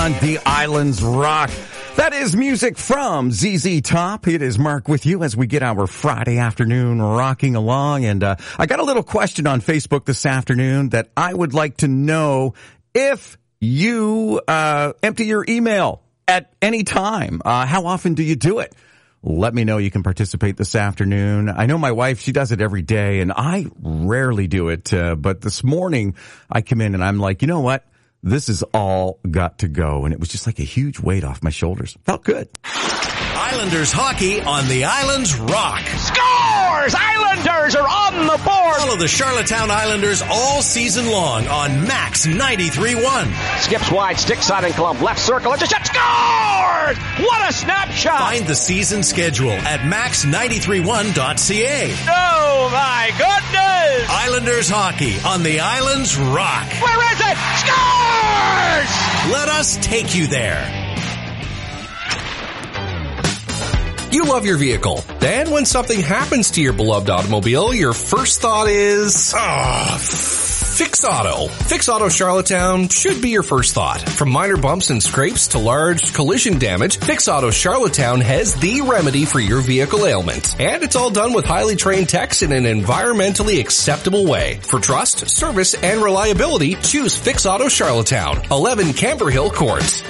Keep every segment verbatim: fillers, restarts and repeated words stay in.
on The Islands Rock. That is music from Z Z Top. It is Mark with you as we get our Friday afternoon rocking along. And uh, I got a little question on Facebook this afternoon that I would like to know if you uh empty your email at any time. Uh, how often do you do it? Let me know. You can participate this afternoon. I know my wife, she does it every day, and I rarely do it. Uh, but this morning, I come in and I'm like, you know what? This is all got to go. And it was just like a huge weight off my shoulders. Felt good. Islanders hockey on the Islands Rock. Scores! Islanders are on the board! Follow the Charlottetown Islanders all season long on Max ninety-three point one. Skips wide, stick side and clump, left circle, it's a shot, scores! What a snapshot! Find the season schedule at max ninety-three one dot c a. Oh my goodness! Islanders hockey on the Islands Rock. Where is it? Scores! Let us take you there. You love your vehicle. Then when something happens to your beloved automobile, your first thought is, ah, Fix Auto. Fix Auto Charlottetown should be your first thought. From minor bumps and scrapes to large collision damage, Fix Auto Charlottetown has the remedy for your vehicle ailment. And it's all done with highly trained techs in an environmentally acceptable way. For trust, service, and reliability, choose Fix Auto Charlottetown, eleven Camber Hill Court.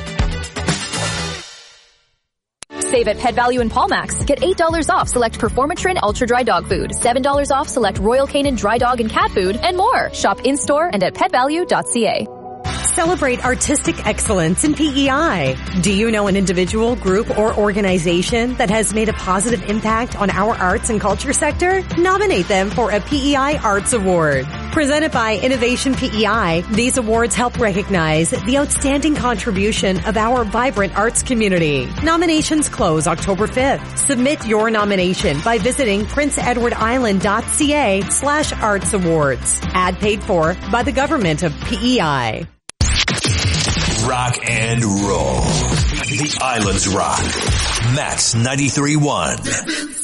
Save at Pet Value in Palmax. Get eight dollars off select Performatrin Ultra Dry Dog Food, seven dollars off select Royal Canin Dry Dog and Cat Food, and more. Shop in-store and at pet value dot c a. Celebrate artistic excellence in P E I. Do you know an individual, group, or organization that has made a positive impact on our arts and culture sector? Nominate them for a P E I Arts Award. Presented by Innovation P E I, these awards help recognize the outstanding contribution of our vibrant arts community. Nominations close October fifth. Submit your nomination by visiting prince edward island dot c a slash arts awards. Ad paid for by the government of P E I. Rock and roll. The Islands Rock. Max ninety-three point one.